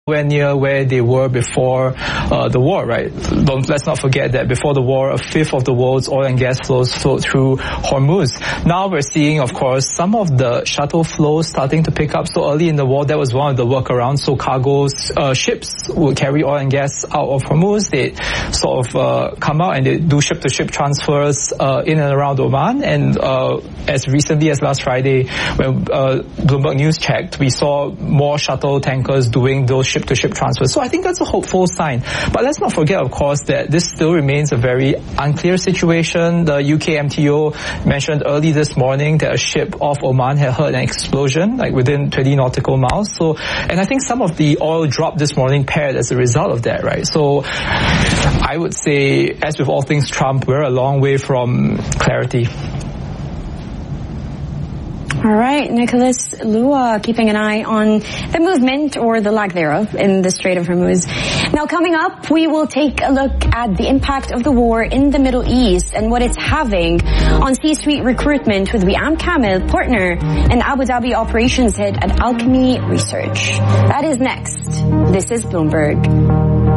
near where they were before the war, right? Let's not forget that before the war, a fifth of the world's oil and gas flows flowed through Hormuz. Now we're seeing, of course, some of the shuttle flows starting to pick up. So early in the war, that was one of the workarounds. So ships would carry oil and gas out of Hormuz. They sort of come out and they do ship-to-ship transfers in and around Oman. And as recently as last Friday, when Bloomberg News checked, we saw more shuttle tankers doing those ship-to-ship transfers. So I think that's a hopeful sign. But let's not forget, of course, that this still remains a very unclear situation. The UK MTO mentioned early this morning that a ship off Oman had heard an explosion, like within 20 nautical miles. So, and I think some of the oil dropped this morning paired as a result of that, right? So I would say, as with all things Trump, we're a long way from clarity. All right, Nicholas Lua, keeping an eye on the movement or the lack thereof in the Strait of Hormuz. Now, coming up, we will take a look at the impact of the war in the Middle East and what it's having on C-suite recruitment with Wiam Kamil, partner and Abu Dhabi operations head at Alchemy Research. That is next. This is Bloomberg.